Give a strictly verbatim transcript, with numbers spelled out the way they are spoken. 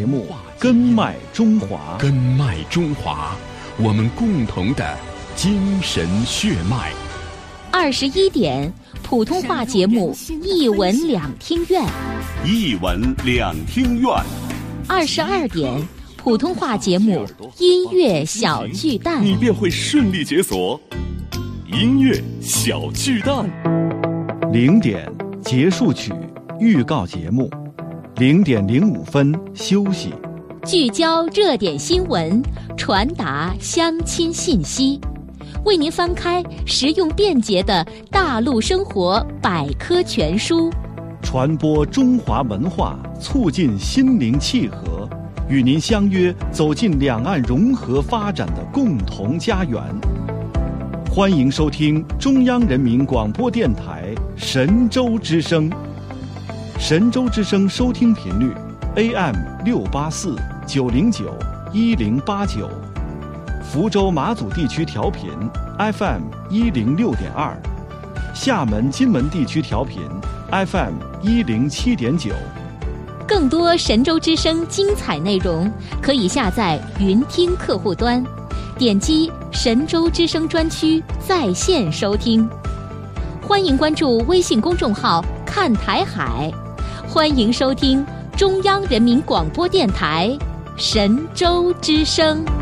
目《根脉中华》， 根脉中华，我们共同的精神血脉。 二十一点，普通话节目《一文两厅院》， 一文两厅院。 二十二点，普通话节目《音乐小巨蛋》， 你便会顺利解锁音乐小巨蛋。 零点，结束曲预告节目。零点零五分休息， 聚焦热点新闻，传达相亲信息，为您翻开实用便捷的大陆生活百科全书， 传播中华文化，促进心灵契合，与您相约走进两岸融合发展的共同家园。欢迎收听中央人民广播电台神州之声。神州之声收听频率 A M 六八四九零九一零八九，福州马祖地区调频 F M 一零六点二，厦门金门地区调频 F M 一零七点九。 更多神州之声精彩内容，可以下载云听客户端，点击神州之声专区在线收听。欢迎关注微信公众号看台海，欢迎收听中央人民广播电台神州之声。